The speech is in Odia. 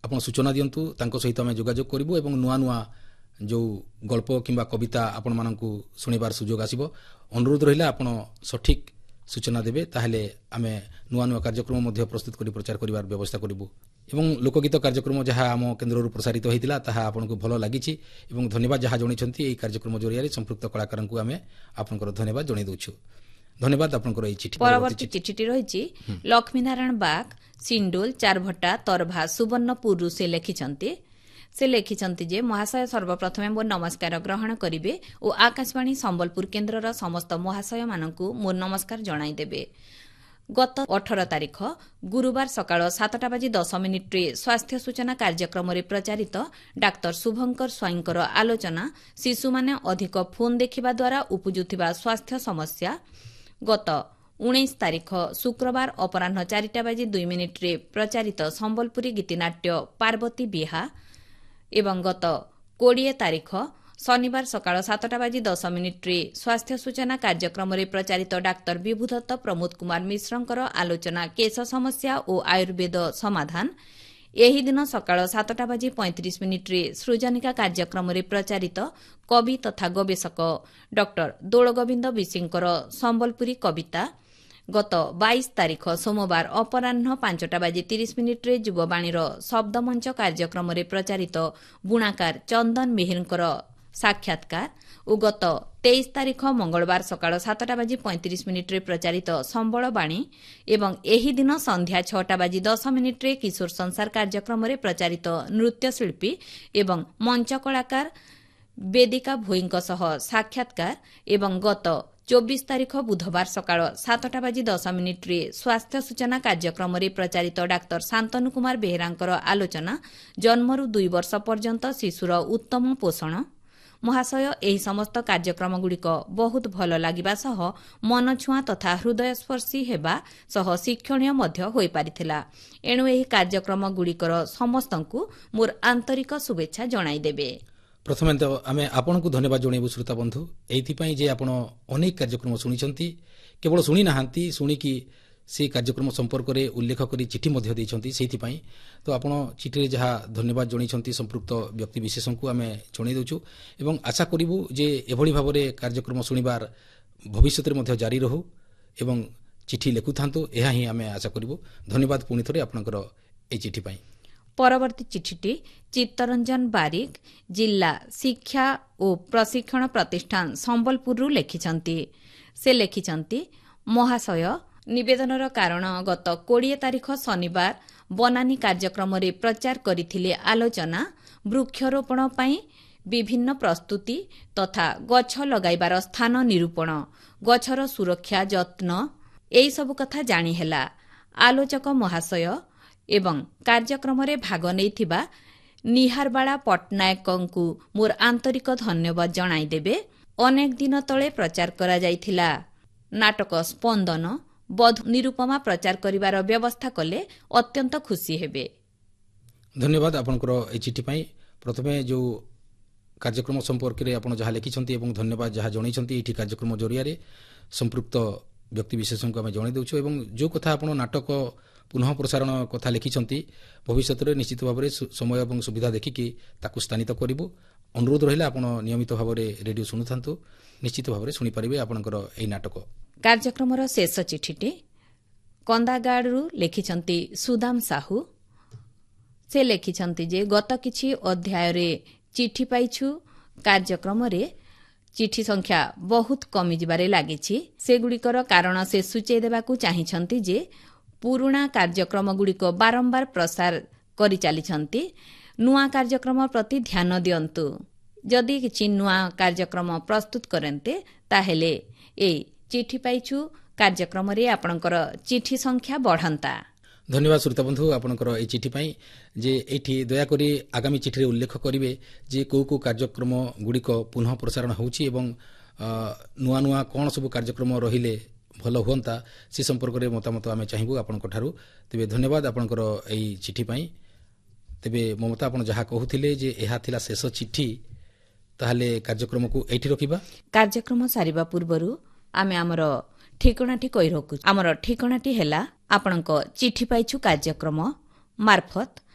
ଆପଣ ସୂଚନା ଦିଅନ୍ତୁ, ତାଙ୍କ ସହିତ ଆମେ ଯୋଗାଯୋଗ କରିବୁ ଏବଂ ନୂଆ ନୂଆ ଯେଉଁ ଗଳ୍ପ କିମ୍ବା କବିତା ଆପଣମାନଙ୍କୁ ଶୁଣିବାର ସୁଯୋଗ ଆସିବ। ଅନୁରୋଧ ରହିଲା ଆପଣ ସଠିକ୍ ସୂଚନା ଦେବେ, ତାହେଲେ ଆମେ ନୂଆ ନୂଆ କାର୍ଯ୍ୟକ୍ରମ ମଧ୍ୟ ପ୍ରସ୍ତୁତ କରି ପ୍ରଚାର କରିବାର ବ୍ୟବସ୍ଥା କରିବୁ। ଏବଂ ଲୋକଗୀତ କାର୍ଯ୍ୟକ୍ରମ ଯାହା ଆମ କେନ୍ଦ୍ରରୁ ପ୍ରସାରିତ ହୋଇଥିଲା ତାହା ଆପଣଙ୍କୁ ଭଲ ଲାଗିଛି ଏବଂ ଧନ୍ୟବାଦ ଯାହା ଜଣାଇଛନ୍ତି ଏହି କାର୍ଯ୍ୟକ୍ରମ ଜରିଆରେ ସମ୍ପୃକ୍ତ କଳାକାରଙ୍କୁ ଆମେ ଆପଣଙ୍କର ଧନ୍ୟବାଦ ଜଣାଇ ଦେଉଛୁ। ଧନ୍ୟବାଦ ଆପଣଙ୍କର ଏହି ଚିଠି। ପରବର୍ତ୍ତୀ ଚିଠିଟି ରହିଛି ଲକ୍ଷ୍ମୀନାରାୟଣ ବାଗ, ସିଣ୍ଡୋଲ, ଚାରଭଟ୍ଟା, ତରଭା, ସୁବର୍ଣ୍ଣପୁରରୁ ସେ ଲେଖିଛନ୍ତି ଯେ ମହାଶୟ ସର୍ବପ୍ରଥମେ ମୋର ନମସ୍କାର ଗ୍ରହଣ କରିବେ ଓ ଆକାଶବାଣୀ ସମ୍ବଲପୁର କେନ୍ଦ୍ରର ସମସ୍ତ ମହାଶୟମାନଙ୍କୁ ମୋର ନମସ୍କାର ଜଣାଇଦେବେ। ଗତ 18 ତାରିଖ ଗୁରୁବାର ସକାଳ 7:10 ସ୍ୱାସ୍ଥ୍ୟ ସୂଚନା କାର୍ଯ୍ୟକ୍ରମରେ ପ୍ରଚାରିତ ଡାକ୍ତର ଶୁଭଙ୍କର ସ୍ୱାଇଁଙ୍କର ଆଲୋଚନା ଶିଶୁମାନେ ଅଧିକ ଫୋନ୍ ଦେଖିବା ଦ୍ୱାରା ଉପୁଜୁଥିବା ସ୍ୱାସ୍ଥ୍ୟ ସମସ୍ୟା, ଗତ 19 ତାରିଖ ଶୁକ୍ରବାର ଅପରାହ୍ନ 4:02 ପ୍ରଚାରିତ ସମ୍ବଲପୁରୀ ଗୀତିନାଟ୍ୟ ପାର୍ବତୀ ବିହା ଏବଂ ଗତ 20 ତାରିଖ ଶନିବାର ସକାଳ 7:10 ସ୍ୱାସ୍ଥ୍ୟ ସୂଚନା କାର୍ଯ୍ୟକ୍ରମରେ ପ୍ରଚାରିତ ଡାକ୍ତର ବିଭୁଦତ୍ତ ପ୍ରମୋଦ କୁମାର ମିଶ୍ରଙ୍କର ଆଲୋଚନା କେଶ ସମସ୍ୟା ଓ ଆୟୁର୍ବେଦ ସମାଧାନ, ଏହି ଦିନ ସକାଳ 7:35 ସୃଜନିକା କାର୍ଯ୍ୟକ୍ରମରେ ପ୍ରଚାରିତ କବି ତଥା ଗବେଷକ ଡକ୍ଟର ଦୋଳଗୋବିନ୍ଦ ବିଶୀଙ୍କର ସମ୍ବଲପୁରୀ କବିତା, ଗତ 22 ତାରିଖ ସୋମବାର ଅପରାହ୍ନ 5:30 ଯୁବବାଣୀର ଶବ୍ଦମଞ୍ଚ କାର୍ଯ୍ୟକ୍ରମରେ ପ୍ରଚାରିତ ବୁଣାକାର ଚନ୍ଦନ ମିହିରଙ୍କର ସାକ୍ଷାତକାର ଓ ଗତ 23 ତାରିଖ ମଙ୍ଗଳବାର ସକାଳ 7:35 ପ୍ରଚାରିତ ସମ୍ବଳବାଣୀ ଏବଂ ଏହି ଦିନ ସନ୍ଧ୍ୟା 6:10 କିଶୋର ସଂସାର କାର୍ଯ୍ୟକ୍ରମରେ ପ୍ରଚାରିତ ନୃତ୍ୟଶିଳ୍ପୀ ଏବଂ ମଞ୍ଚ କଳାକାର ବେଦିକା ଭୋଇଙ୍କ ସହ ସାକ୍ଷାତକାର ଏବଂ ଗତ 24 ତାରିଖ ବୁଧବାର ସକାଳ 7:10 ସ୍ୱାସ୍ଥ୍ୟ ସୂଚନା କାର୍ଯ୍ୟକ୍ରମରେ ପ୍ରଚାରିତ ଡାକ୍ତର ଶାନ୍ତନୁ କୁମାର ବେହେରାଙ୍କର ଆଲୋଚନା ଜନ୍ମରୁ 2 ବର୍ଷ ପର୍ଯ୍ୟନ୍ତ ଶିଶୁର ଉତ୍ତମ ପୋଷଣ। ମହାଶୟ, ଏହି ସମସ୍ତ କାର୍ଯ୍ୟକ୍ରମଗୁଡ଼ିକ ବହୁତ ଭଲ ଲାଗିବା ସହ ମନଛୁଆଁ ତଥା ହୃଦୟସ୍ପର୍ଶୀ ହେବା ସହ ଶିକ୍ଷଣୀୟ ମଧ୍ୟ ହୋଇପାରିଥିଲା। ଏଣୁ ଏହି କାର୍ଯ୍ୟକ୍ରମଗୁଡ଼ିକର ସମସ୍ତଙ୍କୁ ମୋର ଆନ୍ତରିକ ଶୁଭେଚ୍ଛା ଜଣାଇଦେବେ। ପ୍ରଥମେ ତ ଆମେ ଆପଣଙ୍କୁ ଧନ୍ୟବାଦ ଜଣାଇବୁ ଶ୍ରୋତା ବନ୍ଧୁ, ଏଇଥିପାଇଁ ଯେ ଆପଣ ଅନେକ କାର୍ଯ୍ୟକ୍ରମ ଶୁଣିଛନ୍ତି, କେବଳ ଶୁଣି ନାହାନ୍ତି, ଶୁଣିକି ସେ କାର୍ଯ୍ୟକ୍ରମ ସମ୍ପର୍କରେ ଉଲ୍ଲେଖ କରି ଚିଠି ମଧ୍ୟ ଦେଇଛନ୍ତି। ସେଇଥିପାଇଁ ତ ଆପଣ ଚିଠିରେ ଯାହା ଧନ୍ୟବାଦ ଜଣାଇଛନ୍ତି ସମ୍ପୃକ୍ତ ବ୍ୟକ୍ତିବିଶେଷଙ୍କୁ ଆମେ ଜଣାଇ ଦେଉଛୁ ଏବଂ ଆଶା କରିବୁ ଯେ ଏଭଳି ଭାବରେ କାର୍ଯ୍ୟକ୍ରମ ଶୁଣିବାର ଭବିଷ୍ୟତରେ ମଧ୍ୟ ଜାରି ରହୁ ଏବଂ ଚିଠି ଲେଖୁଥାନ୍ତୁ, ଏହା ହିଁ ଆମେ ଆଶା କରିବୁ। ଧନ୍ୟବାଦ ପୁଣି ଥରେ ଆପଣଙ୍କର ଏହି ଚିଠି ପାଇଁ। ପରବର୍ତ୍ତୀ ଚିଠିଟି ଚିତ୍ତରଞ୍ଜନ ବାରିକ, ଜିଲ୍ଲା ଶିକ୍ଷା ଓ ପ୍ରଶିକ୍ଷଣ ପ୍ରତିଷ୍ଠାନ ସମ୍ବଲପୁରରୁ ଲେଖିଛନ୍ତି। ସେ ଲେଖିଛନ୍ତି, ମହାଶୟ, ନିବେଦନର କାରଣ ଗତ 20 ତାରିଖ ଶନିବାର ବନାନୀ କାର୍ଯ୍ୟକ୍ରମରେ ପ୍ରଚାର କରିଥିଲେ ଆଲୋଚନା ବୃକ୍ଷରୋପଣ ପାଇଁ ବିଭିନ୍ନ ପ୍ରସ୍ତୁତି ତଥା ଗଛ ଲଗାଇବାର ସ୍ଥାନ ନିରୂପଣ, ଗଛର ସୁରକ୍ଷା ଯତ୍ନ, ଏହିସବୁ କଥା ଜାଣି ହେଲା। ଆଲୋଚକ ମହାଶୟ ଏବଂ କାର୍ଯ୍ୟକ୍ରମରେ ଭାଗ ନେଇଥିବା ନିହାରବାଳା ପଟ୍ଟନାୟକଙ୍କୁ ମୋର ଆନ୍ତରିକ ଧନ୍ୟବାଦ ଜଣାଇଦେବେ। ଅନେକ ଦିନ ତଳେ ପ୍ରଚାର କରାଯାଇଥିଲା ନାଟକ ସ୍ପନ୍ଦନ ବଧୂ ନିରୂପମା ପ୍ରଚାର କରିବାର ବ୍ୟବସ୍ଥା କଲେ ଅତ୍ୟନ୍ତ ଖୁସି ହେବେ। ଧନ୍ୟବାଦ ଆପଣଙ୍କର ଏହି ଚିଠି ପାଇଁ। ପ୍ରଥମେ ଯେଉଁ କାର୍ଯ୍ୟକ୍ରମ ସମ୍ପର୍କରେ ଆପଣ ଯାହା ଲେଖିଛନ୍ତି ଏବଂ ଧନ୍ୟବାଦ ଯାହା ଜଣାଇଛନ୍ତି ଏଇଠି କାର୍ଯ୍ୟକ୍ରମ ଜରିଆରେ ସମ୍ପୃକ୍ତ ବ୍ୟକ୍ତିବିଶେଷଙ୍କୁ ଆମେ ଜଣାଇ ଦେଉଛୁ ଏବଂ ଯେଉଁ କଥା ଆପଣ ନାଟକ ପୁନଃ ପ୍ରସାରଣ କଥା ଲେଖିଛନ୍ତି ଭବିଷ୍ୟତରେ ନିଶ୍ଚିତ ଭାବରେ ସମୟ ଏବଂ ସୁବିଧା ଦେଖିକି ତାକୁ ସ୍ଥାନିତ କରିବୁ। ଅନୁରୋଧ ରହିଲା ଆପଣ ନିୟମିତ ଭାବରେ ରେଡିଓ ଶୁଣୁଥାନ୍ତୁ, ନିଶ୍ଚିତ ଭାବରେ ଶୁଣିପାରିବେ ଆପଣଙ୍କର ଏହି ନାଟକ। କାର୍ଯ୍ୟକ୍ରମର ଶେଷ ଚିଠିଟି କନ୍ଦାଗାଡ଼ରୁ ଲେଖିଛନ୍ତି ସୁଦାମ ସାହୁ। ସେ ଲେଖିଛନ୍ତି ଯେ ଗତ କିଛି ଅଧ୍ୟାୟରେ ଚିଠି ପାଇଛୁ, କାର୍ଯ୍ୟକ୍ରମରେ ଚିଠି ସଂଖ୍ୟା ବହୁତ କମିଯିବାରେ ଲାଗିଛି। ସେଗୁଡ଼ିକର କାରଣ ସେ ସୂଚାଇ ଦେବାକୁ ଚାହିଁଛନ୍ତି ଯେ ପୁରୁଣା କାର୍ଯ୍ୟକ୍ରମଗୁଡ଼ିକ ବାରମ୍ବାର ପ୍ରସାର କରିଚାଲିଛନ୍ତି। ନୂଆ କାର୍ଯ୍ୟକ୍ରମ ପ୍ରତି ଧ୍ୟାନ ଦିଅନ୍ତୁ। ଯଦି କିଛି ନୂଆ କାର୍ଯ୍ୟକ୍ରମ ପ୍ରସ୍ତୁତ କରନ୍ତେ ତାହେଲେ ଏ ଚିଠି ପାଇଛୁ କାର୍ଯ୍ୟକ୍ରମରେ ଆପଣଙ୍କର ଚିଠି ସଂଖ୍ୟା ବଢ଼ନ୍ତା। ଧନ୍ୟବାଦ ଶ୍ରୋତାବନ୍ଧୁ ଆପଣଙ୍କର ଏହି ଚିଠି ପାଇଁ। ଯେ ଏଇଠି ଦୟାକରି ଆଗାମୀ ଚିଠିରେ ଉଲ୍ଲେଖ କରିବେ ଯେ କେଉଁ କେଉଁ କାର୍ଯ୍ୟକ୍ରମ ଗୁଡ଼ିକ ପୁନଃ ପ୍ରସାରଣ ହେଉଛି ଏବଂ ନୂଆ ନୂଆ କ'ଣ ସବୁ କାର୍ଯ୍ୟକ୍ରମ ରହିଲେ ଭଲ ହୁଅନ୍ତା ସେ ସମ୍ପର୍କରେ ମତାମତ ଆମେ ଚାହିଁବୁ ଆପଣଙ୍କଠାରୁ। ତେବେ ଧନ୍ୟବାଦ ଆପଣଙ୍କର ଏହି ଚିଠି ପାଇଁ। ତେବେ ମମତା, ଆପଣ ଯାହା କହୁଥିଲେ ଯେ ଏହା ଥିଲା ଶେଷ ଚିଠି, ତାହେଲେ କାର୍ଯ୍ୟକ୍ରମକୁ ଏଇଠି ରଖିବା। କାର୍ଯ୍ୟକ୍ରମ ସାରିବା ପୂର୍ବରୁ ଆମେ ଆମର ଠିକଣାଟି କହି ରଖୁଛୁ। ଆମର ଠିକଣାଟି ହେଲା ଆପଣଙ୍କ ଚିଠି ପାଇଛୁ କାର୍ଯ୍ୟକ୍ରମ ମାର୍ଫତ